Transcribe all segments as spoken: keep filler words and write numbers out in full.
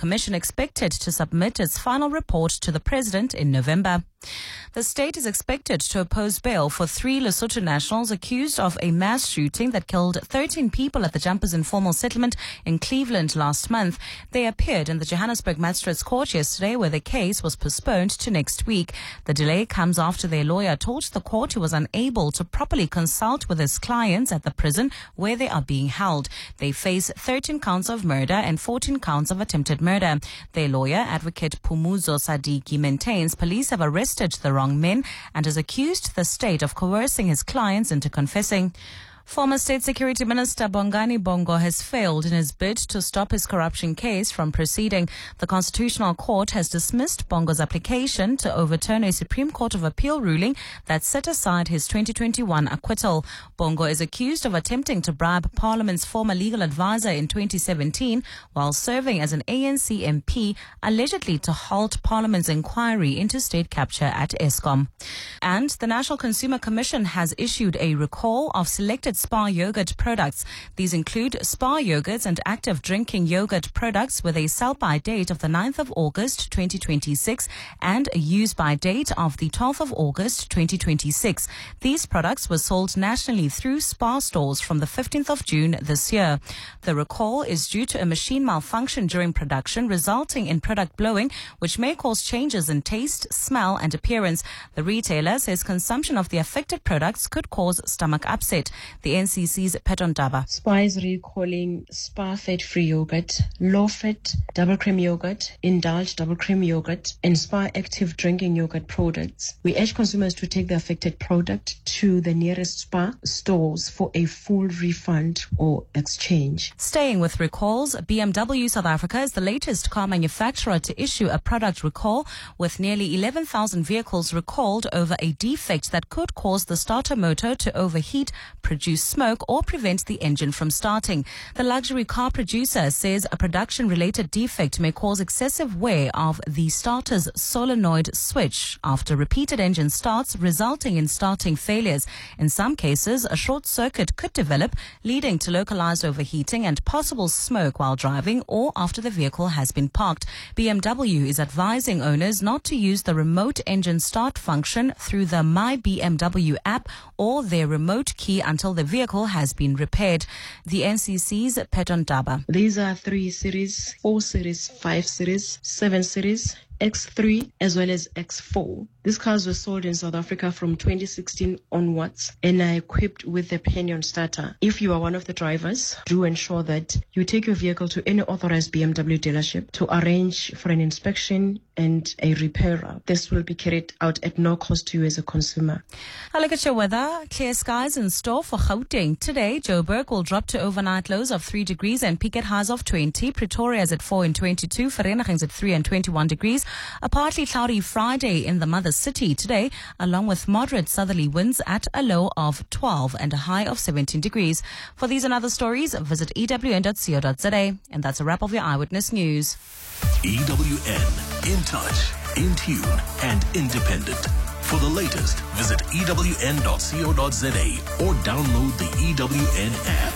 Commission expected to submit its final report to the President in November. The state is expected to oppose bail for three Lesotho nationals accused of a mass shooting that killed thirteen people at the Jumpers Informal Settlement in Cleveland last month. They appeared in the Johannesburg Magistrates Court yesterday, where the case was postponed to next week. The delay comes after their lawyer told the court he was unable to properly consult with his clients at the prison where they are being held. They face thirteen counts of murder and fourteen counts of attempted murder. Their lawyer, Advocate Phumuzo Sadiki, maintains police have arrested the wrong men and has accused the state of coercing his clients into confessing. Former State Security Minister Bongani Bongo has failed in his bid to stop his corruption case from proceeding. The Constitutional Court has dismissed Bongo's application to overturn a Supreme Court of Appeal ruling that set aside his twenty twenty-one acquittal. Bongo is accused of attempting to bribe Parliament's former legal advisor in twenty seventeen while serving as an A N C M P, allegedly to halt Parliament's inquiry into state capture at Eskom. And the National Consumer Commission has issued a recall of selected Spar yogurt products. These include Spar yogurts and active drinking yogurt products with a sell-by date of the ninth of August twenty twenty-six and a use-by date of the twelfth of August twenty twenty-six. These products were sold nationally through Spar stores from the fifteenth of June this year. The recall is due to a machine malfunction during production, resulting in product blowing, which may cause changes in taste, smell and appearance. The retailer says consumption of the affected products could cause stomach upset. The N C C's Peton Daba. Spar is recalling Spar fat-free yogurt, low-fat double cream yogurt, Indulge double cream yogurt, and Spar active drinking yogurt products. We urge consumers to take the affected product to the nearest Spar stores for a full refund or exchange. Staying with recalls, B M W South Africa is the latest car manufacturer to issue a product recall, with nearly eleven thousand vehicles recalled over a defect that could cause the starter motor to overheat, produce smoke or prevent the engine from starting. The luxury car producer says a production-related defect may cause excessive wear of the starter's solenoid switch after repeated engine starts, resulting in starting failures. In some cases, a short circuit could develop, leading to localized overheating and possible smoke while driving or after the vehicle has been parked. B M W is advising owners not to use the remote engine start function through the My B M W app or their remote key until the vehicle has been repaired. The N C C's Peton Daba. These are three series, four series, five series, seven series, X three as well as X four. These cars were sold in South Africa from twenty sixteen onwards and are equipped with a pinion starter. If you are one of the drivers, do ensure that you take your vehicle to any authorized B M W dealership to arrange for an inspection and a repairer. This will be carried out at no cost to you as a consumer. I look at your weather. Clear skies in store for Gauteng. Today, Joburg will drop to overnight lows of three degrees and peak at highs of twenty. Pretoria is at four and twenty-two. Vereeniging at three and twenty-one degrees. A partly cloudy Friday in the mother city today, along with moderate southerly winds at a low of twelve and a high of seventeen degrees. For these and other stories, visit E W N dot co dot za. And that's a wrap of your Eyewitness News. E W N, in touch, in tune, and independent. For the latest, visit E W N dot co dot za or download the E W N app.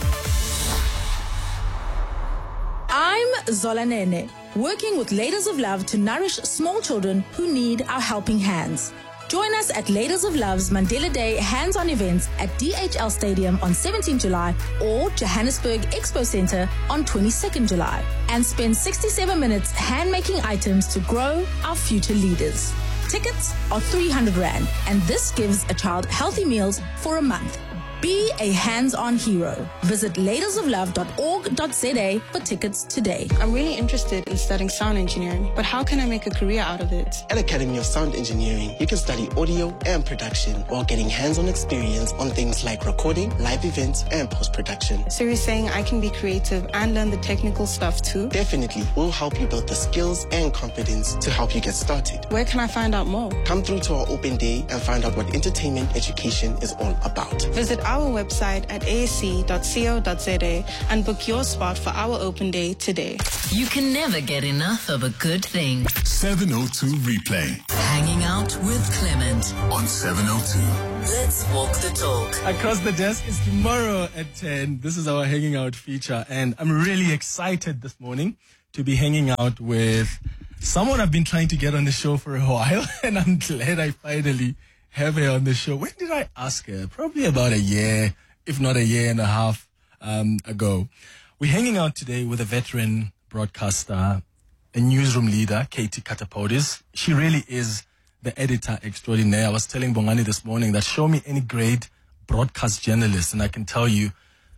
I'm Zola Nene, working with Ladies of Love to nourish small children who need our helping hands. Join us at Ladies of Love's Mandela Day hands-on events at D H L Stadium on seventeenth of July or Johannesburg Expo Center on twenty-second of July, and spend sixty-seven minutes hand-making items to grow our future leaders. Tickets are three hundred rand, and this gives a child healthy meals for a month. Be a hands-on hero. Visit ladies of love dot org dot za for tickets today. I'm really interested in studying sound engineering, but how can I make a career out of it? At Academy of Sound Engineering, you can study audio and production while getting hands-on experience on things like recording, live events, and post-production. So you're saying I can be creative and learn the technical stuff too? Definitely. We'll help you build the skills and confidence to help you get started. Where can I find out more? Come through to our open day and find out what entertainment education is all about. Visit our website at a s c dot co dot za and book your spot for our open day today. You can never get enough of a good thing. seven oh two Replay. Hanging out with Clement On seven oh two. Let's walk the talk. Across the Desk is tomorrow at ten. This is our Hanging Out feature, and I'm really excited this morning to be hanging out with someone I've been trying to get on the show for a while, and I'm glad I finally have her on the show. When did I ask her? Probably about a year, if not a year and a half um, ago. We're hanging out today with a veteran broadcaster, a newsroom leader, Katie Katapodis. She really is the editor extraordinaire. I was telling Bongani this morning that show me any great broadcast journalist, and I can tell you,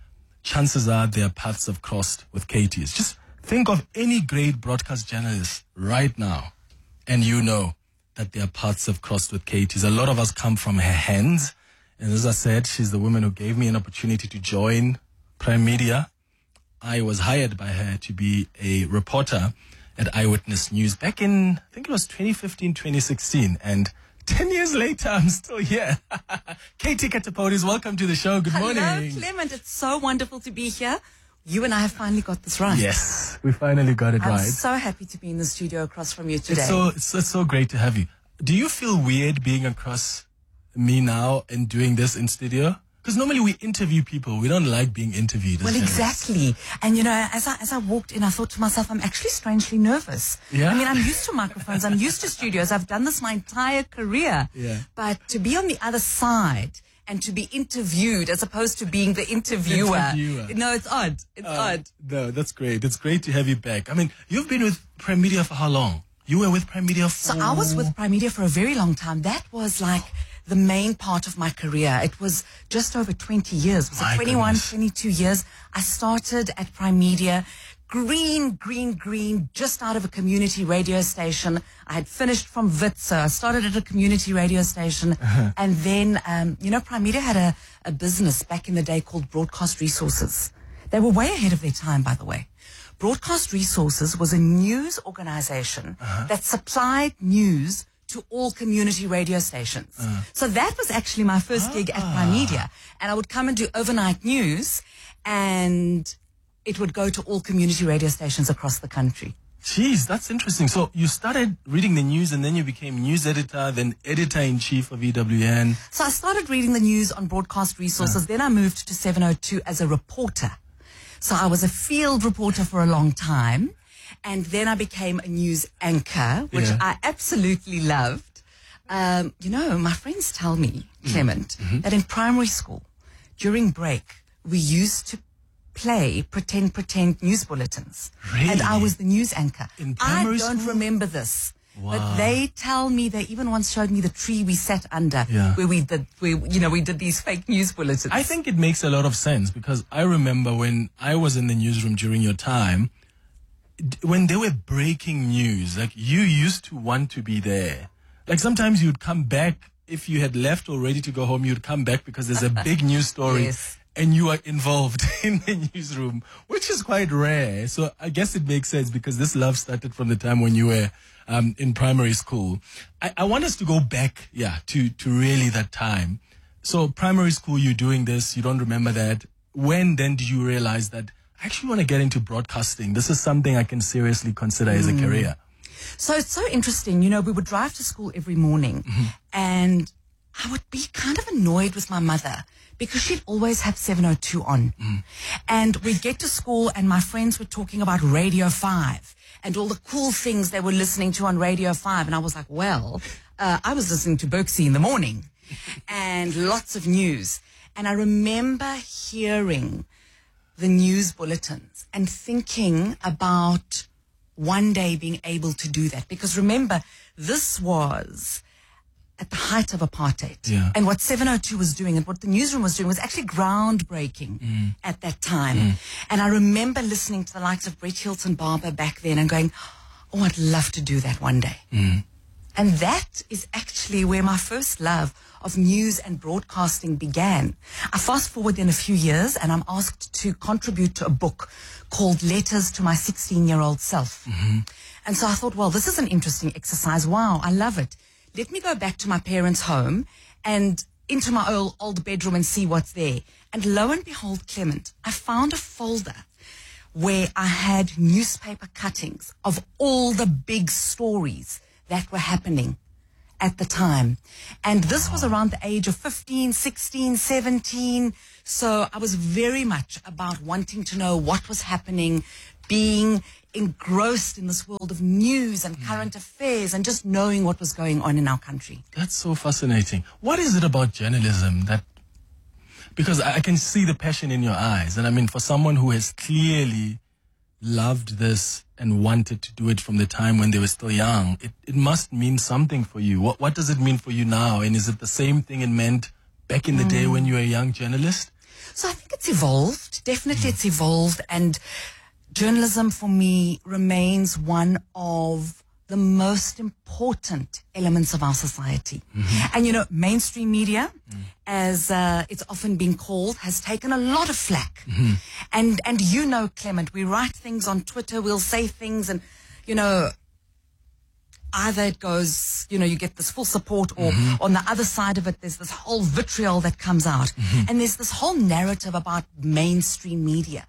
chances are their paths have crossed with Katie's. Just think of any great broadcast journalist right now, and you know that their paths have crossed with Katie's. A lot of us come from her hands, and as I said, she's the woman who gave me an opportunity to join Prime Media. I was hired by her to be a reporter at Eyewitness News back in, I think it was twenty fifteen, twenty sixteen, and ten years later, I'm still here. Katie Katapodis, welcome to the show. Good Hello, morning. Clement. It's so wonderful to be here. You and I have finally got this right. Yes, we finally got it I'm right. so happy to be in the studio across from you today. It's so, it's, so, it's so great to have you. Do you feel weird being across me now and doing this in studio? Because normally we interview people. We don't like being interviewed. Well, exactly. And, you know, as I, as I walked in, I thought to myself, I'm actually strangely nervous. Yeah? I mean, I'm used to microphones. I'm used to studios. I've done this my entire career. Yeah. But to be on the other side and to be interviewed as opposed to being the interviewer. Interviewer. No, it's odd. It's Uh, odd. No, that's great. It's great to have you back. I mean, you've been with Prime Media for how long? You were with Prime Media for... So I was with Prime Media for a very long time. That was like the main part of my career. It was just over twenty years. Was My it twenty-one, goodness. twenty-two years? I started at Prime Media, green, green, green, just out of a community radio station. I had finished from Wits, so I started at a community radio station. Uh-huh. And then, um, you know, Prime Media had a, a business back in the day called Broadcast Resources. They were way ahead of their time, by the way. Broadcast Resources was a news organization Uh-huh. that supplied news to all community radio stations. Uh. So that was actually my first gig at Prime Media. And I would come and do overnight news, and it would go to all community radio stations across the country. Jeez, that's interesting. So you started reading the news, and then you became news editor, then editor-in-chief of E W N. So I started reading the news on Broadcast Resources. Then I moved to seven oh two as a reporter. So I was a field reporter for a long time. And then I became a news anchor, which Yeah. I absolutely loved. Um, you know, my friends tell me, Clement, Mm-hmm. that in primary school, during break, we used to play pretend, pretend news bulletins. Really? And I was the news anchor. In primary I don't school? remember this. Wow. But they tell me, they even once showed me the tree we sat under, Yeah. where we did, where, you know, we did these fake news bulletins. I think it makes a lot of sense, because I remember when I was in the newsroom during your time, d- when they were breaking news, like you used to want to be there. Like sometimes you'd come back, if you had left or ready to go home, you'd come back because there's a big news story. Yes. And you are involved in the newsroom, which is quite rare. So I guess it makes sense, because this love started from the time when you were um, in primary school. I, I want us to go back, yeah, to, to really that time. So primary school, you're doing this, you don't remember that. When then did you realize that I actually want to get into broadcasting? This is something I can seriously consider as a career. So it's so interesting. You know, we would drive to school every morning, and I would be kind of annoyed with my mother because she'd always have seven oh two on. And we'd get to school and my friends were talking about Radio five and all the cool things they were listening to on Radio five. And I was like, well, uh, I was listening to Berksy in the morning and lots of news. And I remember hearing the news bulletins and thinking about one day being able to do that. Because remember, this was at the height of apartheid. Yeah. And what seven oh two was doing and what the newsroom was doing was actually groundbreaking Mm. at that time. And I remember listening to the likes of Brett Hilton Barber back then and going, oh, I'd love to do that one day. Mm. And that is actually where my first love of news and broadcasting began. I fast forward then a few years and I'm asked to contribute to a book called Letters to My sixteen-Year-Old Self. Mm-hmm. And so I thought, well, this is an interesting exercise. Wow, I love it. Let me go back to my parents' home and into my old, old bedroom and see what's there. And lo and behold, Clement, I found a folder where I had newspaper cuttings of all the big stories that were happening at the time. And this was around the age of fifteen, sixteen, seventeen. So I was very much about wanting to know what was happening, being engrossed in this world of news and current affairs and just knowing what was going on in our country. That's so fascinating. What is it about journalism that, because I can see the passion in your eyes, and I mean, for someone who has clearly loved this and wanted to do it from the time when they were still young, it, it must mean something for you. What what does it mean for you now? And is it the same thing it meant back in the mm. day when you were a young journalist? So I think it's evolved. Definitely mm. it's evolved. And journalism for me remains one of the most important elements of our society. Mm-hmm. And, you know, mainstream media, mm. as uh, it's often been called, has taken a lot of flack. Mm-hmm. And, and you know, Clement, we write things on Twitter, we'll say things and, you know, either it goes, you know, you get this full support, or mm-hmm. on the other side of it, there's this whole vitriol that comes out. Mm-hmm. And there's this whole narrative about mainstream media.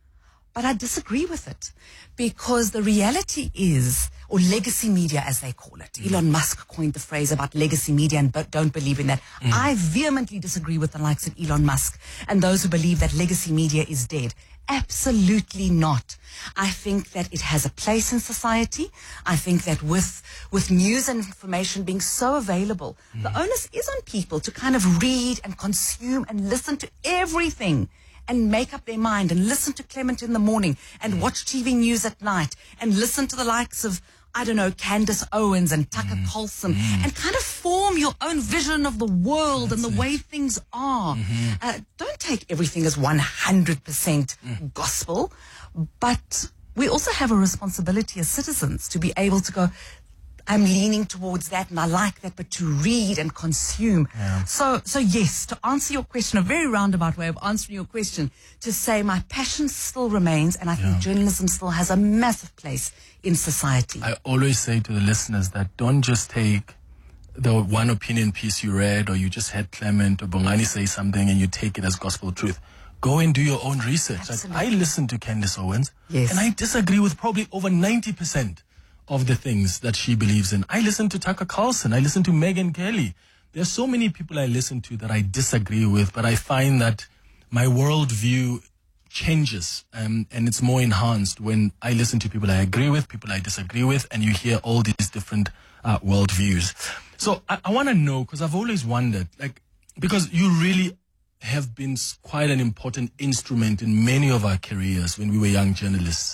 But I disagree with it, because the reality is, or legacy media as they call it. Mm. Elon Musk coined the phrase about legacy media, and but don't believe in that. Mm. I vehemently disagree with the likes of Elon Musk and those who believe that legacy media is dead. Absolutely not. I think that it has a place in society. I think that with with news and information being so available, mm. the onus is on people to kind of read and consume and listen to everything, and make up their mind, and listen to Clement in the morning, and watch T V news at night, and listen to the likes of, I don't know, Candace Owens and Tucker mm. Carlson, mm. and kind of form your own vision of the world That's and the it. way things are. Mm-hmm. Uh, don't take everything as one hundred percent mm. gospel, but we also have a responsibility as citizens to be able to go, I'm leaning towards that and I like that, but to read and consume. Yeah. So, so yes, to answer your question, a very roundabout way of answering your question, to say my passion still remains, and I think yeah. journalism still has a massive place in society. I always say to the listeners that don't just take the one opinion piece you read, or you just had Clement or Bongani say something and you take it as gospel truth. Go and do your own research. Like, I listen to Candace Owens, yes. and I disagree with probably over ninety percent of the things that she believes in. I listen to Tucker Carlson. I listen to Megyn Kelly. There are so many people I listen to that I disagree with, but I find that my worldview changes, um, and it's more enhanced when I listen to people I agree with, people I disagree with, and you hear all these different uh, worldviews. So I, I want to know, because I've always wondered, like, because you really have been quite an important instrument in many of our careers when we were young journalists.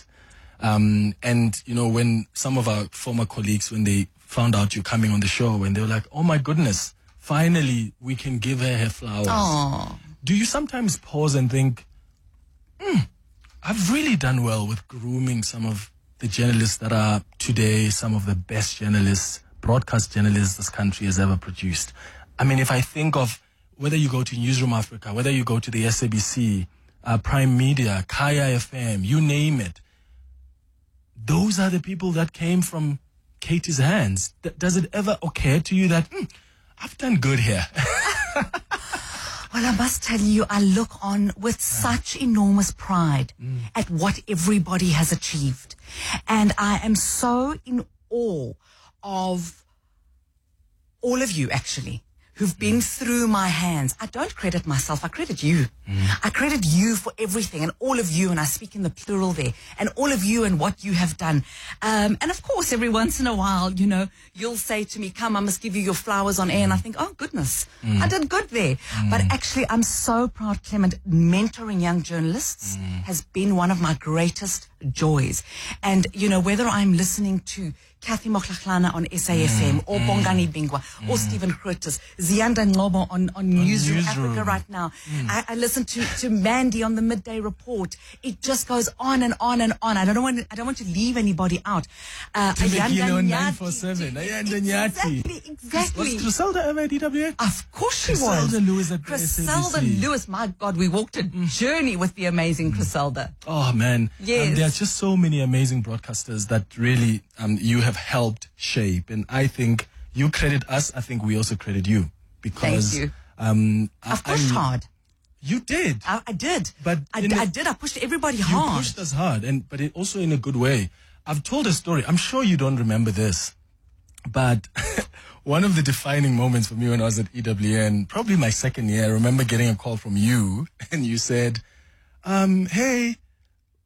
Um, and, you know, when some of our former colleagues, when they found out you're coming on the show, and they were like, oh my goodness, finally we can give her her flowers. Aww. Do you sometimes pause and think, hmm, I've really done well with grooming some of the journalists that are today some of the best journalists, broadcast journalists this country has ever produced? I mean, if I think of whether you go to Newsroom Africa, whether you go to the S A B C, uh, Prime Media, Kaya F M, you name it, those are the people that came from Katie's hands. D- does it ever occur to you that, mm, I've done good here? Well, I must tell you, I look on with such enormous pride mm. at what everybody has achieved. And I am so in awe of all of you, actually, who've been through my hands. I don't credit myself, I credit you. Mm. I credit you for everything, and all of you, and I speak in the plural there, and all of you and what you have done. Um, and of course, every once in a while, you know, you'll say to me, come, I must give you your flowers on air, and I think, oh goodness, mm. I did good there. Mm. But actually, I'm so proud, Clement, mentoring young journalists mm. has been one of my greatest joys. And, you know, whether I'm listening to Kathy Mokhlaklana on S A F M, mm, or mm, Bongani Bingwa, mm. or Stephen Curtis, Zianda Ngobo on, on Newsroom, Newsroom Africa right now. Mm. I, I listen to, to Mandy on the Midday Report. It just goes on and on and on. I don't want I don't want to leave anybody out. Uh, Ayanda nine four seven. Ayanda Nyati. Exactly, exactly. Was Griselda ever at D W N? Of course she Griselda was. Griselda Lewis at Griselda Lewis. My God, we walked a journey with the amazing Griselda. Oh, man. Yes. Um, there are just so many amazing broadcasters that really um, you have helped shape. And I think you credit us. I think we also credit you. Because Thank you. Um, I've pushed I'm, hard. You did. I, I did. But I, a, I did. I pushed everybody hard. You pushed us hard, and but it also in a good way. I've told a story. I'm sure you don't remember this, but one of the defining moments for me when I was at E W N, probably my second year, I remember getting a call from you, and you said, um, hey,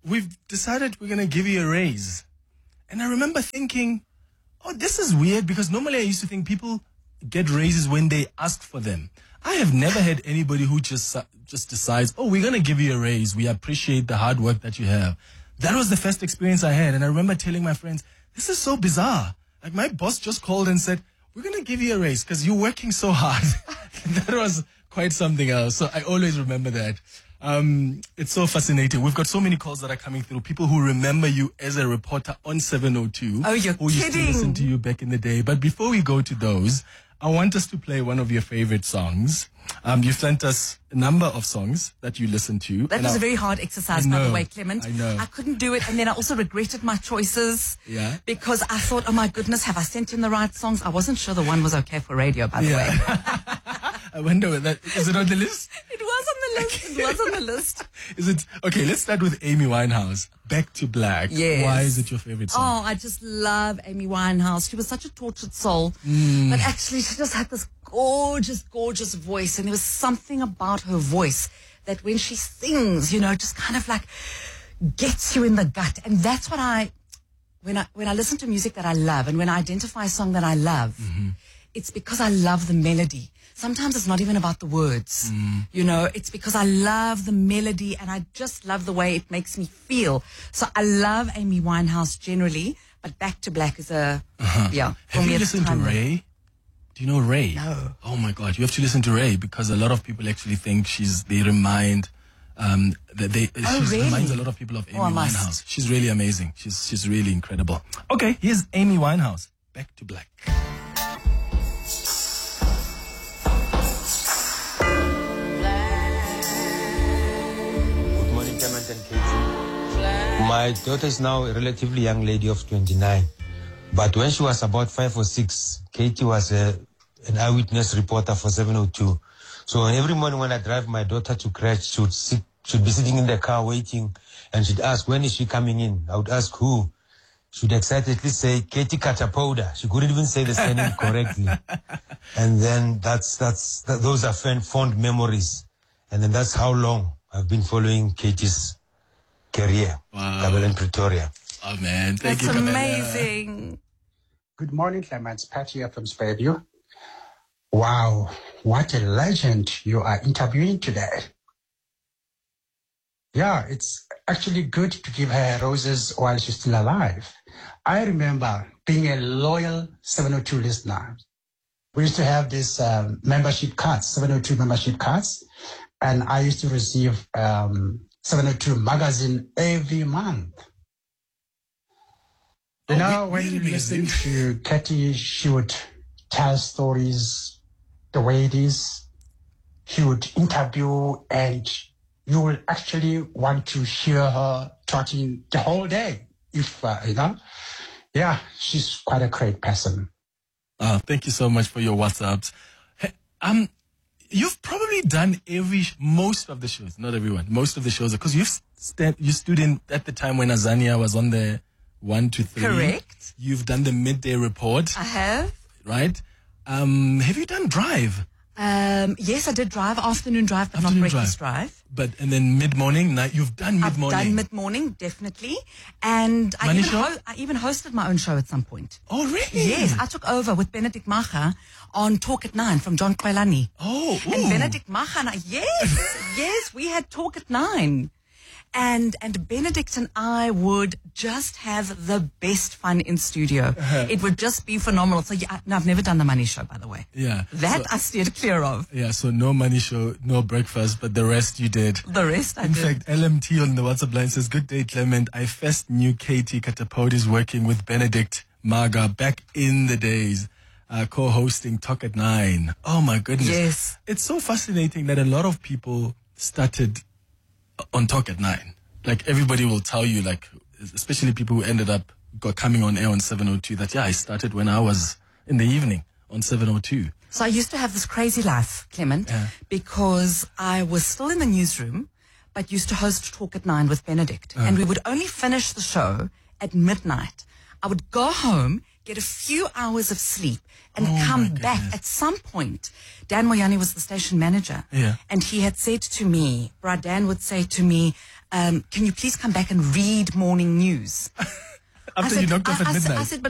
we've decided we're going to give you a raise. And I remember thinking, oh, this is weird, because normally I used to think people get raises when they ask for them. I have never had anybody who just just decides, oh, we're going to give you a raise. We appreciate the hard work that you have. That was the first experience I had. And I remember telling my friends, this is so bizarre. Like, my boss just called and said, we're going to give you a raise because you're working so hard. That was quite something else. So I always remember that. Um, it's so fascinating. We've got so many calls that are coming through. People who remember you as a reporter on seven oh two. Oh, you're who kidding. used to listen to you back in the day. But before we go to those, I want us to play one of your favorite songs. Um, you sent us a number of songs that you listen to. That was I, a very hard exercise, by the way, Clement. I know. I couldn't do it. And then I also regretted my choices. Yeah. Because I thought, oh my goodness, have I sent in the right songs? I wasn't sure the one was okay for radio, by the yeah. way. I wonder whether that, is it on the list? It was on the list. It was on the list. Is it? Okay, let's start with Amy Winehouse. Back to Black. Yes. Why is it your favorite song? Oh, I just love Amy Winehouse. She was such a tortured soul. Mm. But actually, she just had this gorgeous, gorgeous voice. And there was something about her voice that when she sings, you know, just kind of like gets you in the gut. And that's what I, when I, when I listen to music that I love and when I identify a song that I love, mm-hmm. it's because I love the melody. Sometimes it's not even about the words, mm. you know, it's because I love the melody and I just love the way it makes me feel. So I love Amy Winehouse generally, but Back to Black is a, uh-huh. yeah. Have you listened to Ray? Do you know Ray? No. Oh my God, you have to listen to Ray because a lot of people actually think she's, they remind, um, that they, oh, she really? reminds a lot of people of Amy oh, Winehouse. She's really amazing. She's, she's really incredible. Okay, here's Amy Winehouse, Back to Black. And Katie. My daughter is now a relatively young lady of twenty-nine. But when she was about five or six, Katie was a, an eyewitness reporter for seven oh two. So every morning when I drive my daughter to crèche, she would sit, she'd be sitting in the car waiting, and she'd ask, when is she coming in? I would ask who. She'd excitedly say, Katie Catapoda. She couldn't even say the surname correctly. And then that's, that's, that, those are fond memories. And then that's how long I've been following Katie's career. Wow. Kabela Pretoria. Oh man, thank That's you. That's amazing. Good morning, Clement. Pat here from Spurview. Wow, what a legend you are interviewing today. Yeah, it's actually good to give her roses while she's still alive. I remember being a loyal seven oh two listener. We used to have this um, membership cards, seven oh two membership cards, and I used to receive um, seven oh two magazine every month. You oh, know, we, when you listen to Katie, she would tell stories the way it is. She would interview, and you will actually want to hear her talking the whole day. If, uh, you know, yeah, she's quite a great person. Oh, thank you so much for your WhatsApps. Hey, um, you've probably done every, most of the shows, not everyone, most of the shows, because you've st- you stood in at the time when Azania was on the one to three. Correct. You've done the midday report. I have. Right? Um, have you done Drive? Um, yes, I did Drive, afternoon drive, but afternoon not breakfast drive. drive. But, and then mid-morning, night, you've done mid-morning. I've done mid-morning, definitely. And I even, ho- I even hosted my own show at some point. Oh, really? Yes, I took over with Benedict Macha on Talk at Nine from John Kwelani. Oh, ooh. And Benedict Macha and I, yes, yes, we had Talk at Nine. And and Benedict and I would just have the best fun in studio. Uh-huh. It would just be phenomenal. So yeah, no, I've never done the money show, by the way. Yeah. That so, I steered clear of. Yeah, so no money show, no breakfast, but the rest you did. The rest I in did. In fact, L M T on the WhatsApp line says, good day, Clement. I first knew Katie Katapodis working with Benedict Maga back in the days. Uh, co-hosting Talk at Nine. Oh my goodness. Yes. It's so fascinating that a lot of people started on Talk at Nine. Like everybody will tell you, like, especially people who ended up got coming on air on seven oh two, that yeah, I started when I was in the evening on seven oh two. So I used to have this crazy life, Clement, yeah. because I was still in the newsroom, but used to host Talk at Nine with Benedict. Uh. And we would only finish the show at midnight. I would go home, get a few hours of sleep, and Oh, come my back. goodness. At some point, Dan Moyani was the station manager. Yeah. And he had said to me, Bra Dan would say to me, um, can you please come back and read morning news? After I you said, knocked off I, at I, said- midnight. I said, but